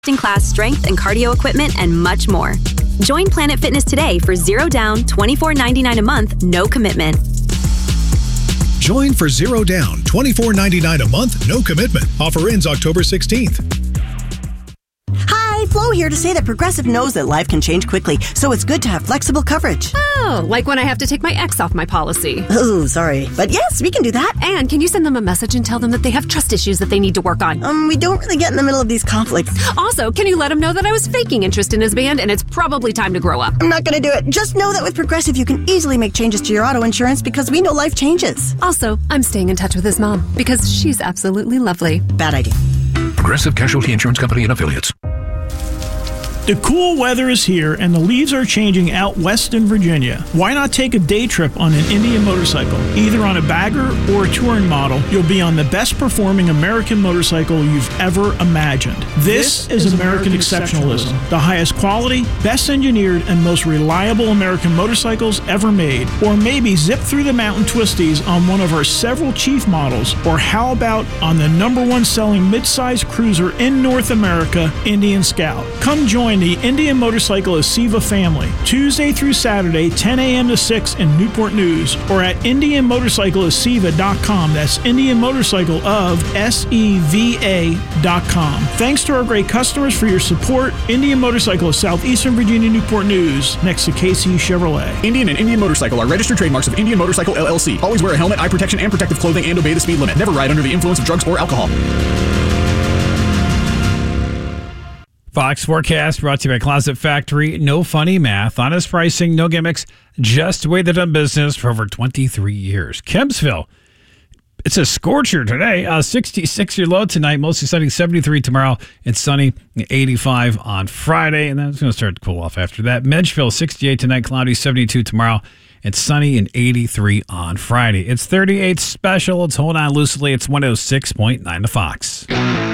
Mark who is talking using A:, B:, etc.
A: class strength and cardio equipment, and much more. Join Planet Fitness today for $0 down, $24.99 a month, no commitment.
B: Join for $0 down, $24.99 a month, no commitment. Offer ends October 16th.
C: Hi, Flo here to say that Progressive knows that life can change quickly, so it's good to have flexible coverage.
D: Oh, like when I have to take my ex off my policy.
C: Oh, sorry. But yes, we can do that.
D: And can you send them a message and tell them that they have trust issues that they need to work on?
C: We don't really get in the middle of these conflicts.
D: Also, can you let him know that I was faking interest in his band and it's probably time to grow up?
C: I'm not going to do it. Just know that with Progressive, you can easily make changes to your auto insurance because we know life changes.
D: Also, I'm staying in touch with his mom because she's absolutely lovely.
C: Bad idea.
E: Progressive Casualty Insurance Company and Affiliates.
F: The cool weather is here and the leaves are changing out west in Virginia. Why not take a day trip on an Indian motorcycle? Either on a bagger or a touring model, you'll be on the best performing American motorcycle you've ever imagined. This is American exceptionalism. The highest quality, best engineered, and most reliable American motorcycles ever made. Or maybe zip through the mountain twisties on one of our several Chief models. Or how about on the #1 selling midsize cruiser in North America, Indian Scout. Come join the Indian Motorcycle of Siva family, Tuesday through Saturday, 10 a.m. to 6 in Newport News, or at IndianMotorcycleofSiva.com. That's Indian Motorcycle of SEVA.com. Thanks to our great customers for your support. Indian Motorcycle of Southeastern Virginia, Newport News, next to KC Chevrolet.
G: Indian and Indian Motorcycle are registered trademarks of Indian Motorcycle LLC. Always wear a helmet, eye protection, and protective clothing, and obey the speed limit. Never ride under the influence of drugs or alcohol.
H: Fox Forecast brought to you by Closet Factory. No funny math, honest pricing, no gimmicks, just the way they've done business for over 23 years. Kempsville, it's a scorcher today. 66 your low tonight, mostly sunny, 73 tomorrow. It's sunny, 85 on Friday, and then it's going to start to cool off after that. Medgeville, 68 tonight, cloudy, 72 tomorrow. It's sunny and 83 on Friday. It's 38 special. It's Hold On Loosely. It's 106.9 to Fox.